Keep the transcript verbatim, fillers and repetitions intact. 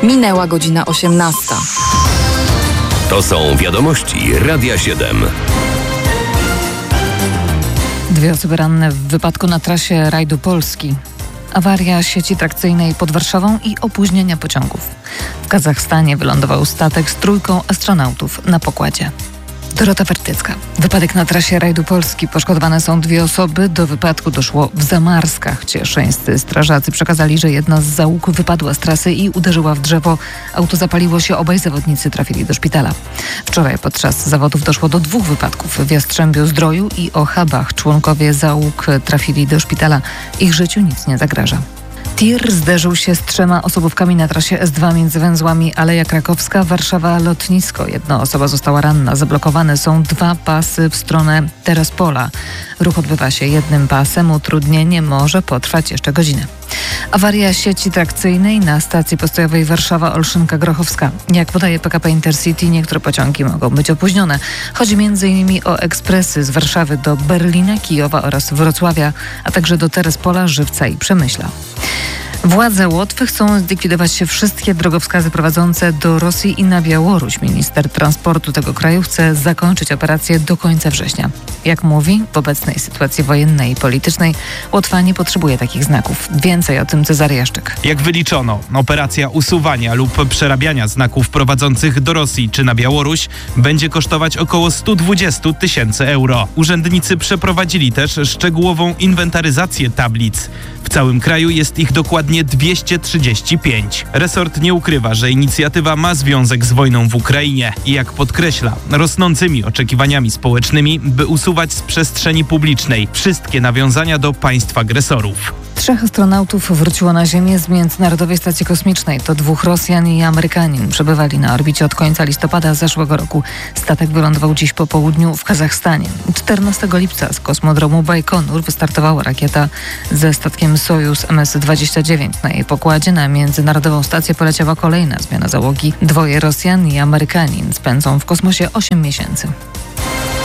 Minęła godzina osiemnasta. To są wiadomości Radia siedem. Dwie osoby ranne w wypadku na trasie rajdu Polski. Awaria sieci trakcyjnej pod Warszawą i opóźnienia pociągów. W Kazachstanie wylądował statek z trójką astronautów na pokładzie. Dorota Wertycka. Wypadek na trasie rajdu Polski. Poszkodowane są dwie osoby. Do wypadku doszło w Zamarskach. Cieszyńscy strażacy przekazali, że jedna z załóg wypadła z trasy i uderzyła w drzewo. Auto zapaliło się, obaj zawodnicy trafili do szpitala. Wczoraj podczas zawodów doszło do dwóch wypadków. W Jastrzębiu-Zdroju i Ochabach członkowie załóg trafili do szpitala. Ich życiu nic nie zagraża. Tir zderzył się z trzema osobówkami na trasie S dwa między węzłami Aleja Krakowska, Warszawa, Lotnisko. Jedna osoba została ranna. Zablokowane są dwa pasy w stronę Terespola. Ruch odbywa się jednym pasem. Utrudnienie może potrwać jeszcze godzinę. Awaria sieci trakcyjnej na stacji postojowej Warszawa-Olszynka-Grochowska. Jak podaje P K P Intercity, niektóre pociągi mogą być opóźnione. Chodzi między innymi o ekspresy z Warszawy do Berlina, Kijowa oraz Wrocławia, a także do Terespola, Żywca i Przemyśla. Władze Łotwy chcą zlikwidować wszystkie drogowskazy prowadzące do Rosji i na Białoruś. Minister transportu tego kraju chce zakończyć operację do końca września. Jak mówi, w obecnej sytuacji wojennej i politycznej Łotwa nie potrzebuje takich znaków. Więcej o tym Cezary Jaszczyk. Jak wyliczono, operacja usuwania lub przerabiania znaków prowadzących do Rosji czy na Białoruś będzie kosztować około sto dwadzieścia tysięcy euro. Urzędnicy przeprowadzili też szczegółową inwentaryzację tablic. W całym kraju jest ich dokładnie dwieście trzydzieści pięć. Resort nie ukrywa, że inicjatywa ma związek z wojną w Ukrainie i jak podkreśla, rosnącymi oczekiwaniami społecznymi, by usuwać z przestrzeni publicznej wszystkie nawiązania do państw agresorów. Trzech astronautów wróciło na Ziemię z Międzynarodowej Stacji Kosmicznej. To dwóch Rosjan i Amerykanin. Przebywali na orbicie od końca listopada zeszłego roku. Statek wylądował dziś po południu w Kazachstanie. czternastego lipca z kosmodromu Bajkonur wystartowała rakieta ze statkiem Sojuz M S dwadzieścia dziewięć. Na jej pokładzie na Międzynarodową Stację poleciała kolejna zmiana załogi. Dwoje Rosjan i Amerykanin spędzą w kosmosie osiem miesięcy.